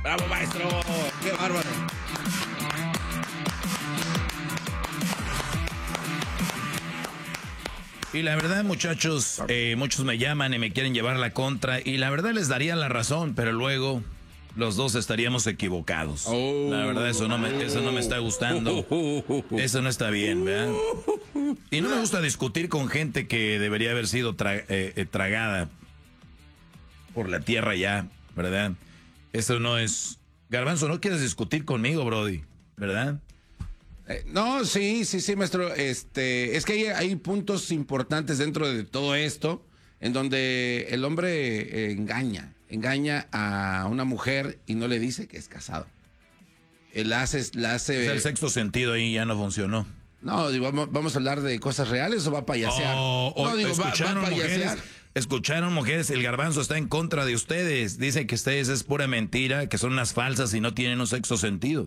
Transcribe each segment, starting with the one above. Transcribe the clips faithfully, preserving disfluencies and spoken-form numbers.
¡Bravo, maestro! ¡Qué bárbaro! Y la verdad, muchachos, eh, muchos me llaman y me quieren llevar la contra. Y la verdad les daría la razón, pero luego los dos estaríamos equivocados. Oh. La verdad, eso no, me, eso no me está gustando. Eso no está bien, ¿verdad? Y no me gusta discutir con gente que debería haber sido tra eh, eh, tragada por la tierra ya, ¿verdad? Eso no es... Garbanzo, no quieres discutir conmigo, Brody, ¿verdad? Eh, no, sí, sí, sí, maestro. Este, es que hay, hay puntos importantes dentro de todo esto en donde el hombre eh, engaña, engaña a una mujer y no le dice que es casado. Él hace, la hace. Es el sexto sentido ahí ya no funcionó. No, digo, vamos, vamos a hablar de cosas reales o va a payasear. Oh, oh, no, digo, va, va a payasear. Mujeres, escucharon, mujeres, el Garbanzo está en contra de ustedes. Dice que ustedes es pura mentira, que son unas falsas y no tienen un sexto sentido.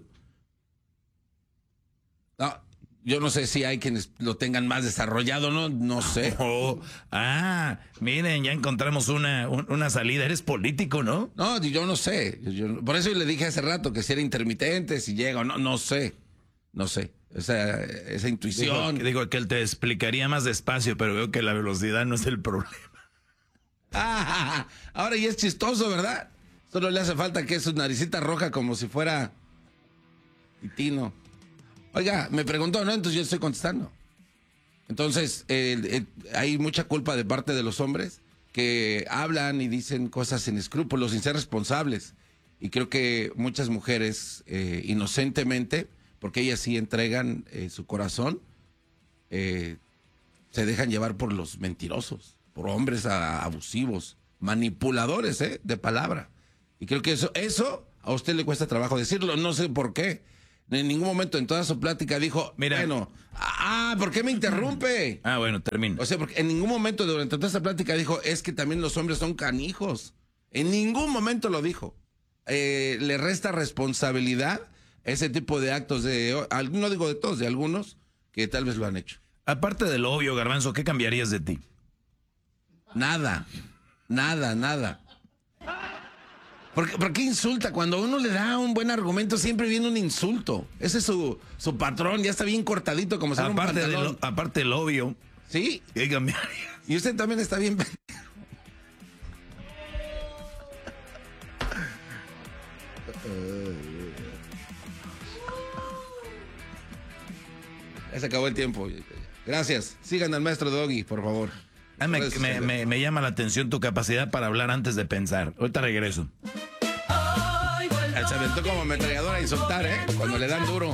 No, yo no sé si hay quienes lo tengan más desarrollado, no, no sé. Oh, ah, miren, ya encontramos una, un, una salida. Eres político, ¿no? No, yo no sé. Yo, por eso le dije hace rato que si era intermitente, si llega o no, no sé. No sé. O sea, esa intuición. Digo, digo que él te explicaría más despacio, pero veo que la velocidad no es el problema. Ah, ahora ya es chistoso, ¿verdad? Solo le hace falta que es su naricita roja como si fuera Titino. Oiga, me preguntó, ¿no? Entonces yo estoy contestando. Entonces, eh, eh, hay mucha culpa de parte de los hombres que hablan y dicen cosas sin escrúpulos, sin ser responsables. Y creo que muchas mujeres, eh, inocentemente, porque ellas sí entregan eh, su corazón, eh, se dejan llevar por los mentirosos, por hombres a, abusivos, manipuladores, ¿eh? De palabra. Y creo que eso, eso a usted le cuesta trabajo decirlo, no sé por qué. En ningún momento en toda su plática dijo, mira, bueno, ah, ¿por qué me interrumpe? Ah, bueno, termino. O sea, porque en ningún momento durante toda esa plática dijo, es que también los hombres son canijos. En ningún momento lo dijo. Eh, le resta responsabilidad a ese tipo de actos de, no digo de todos, de algunos que tal vez lo han hecho. Aparte de lo obvio, Garbanzo, ¿qué cambiarías de ti? Nada, nada, nada. ¿Por qué, ¿Por qué insulta? Cuando uno le da un buen argumento, siempre viene un insulto. Ese es su, su patrón, ya está bien cortadito como si fuera un pantalón. De lo, aparte del obvio. ¿Sí? ¿Qué cambiaría? Y usted también está bien. Ya se acabó el tiempo. Gracias. Sigan al maestro Doggy, por favor. Ah, me, me, me, me llama la atención tu capacidad para hablar antes de pensar. Ahorita regreso. Se aventó como ametralladora a insultar, ¿eh? Cuando le dan duro.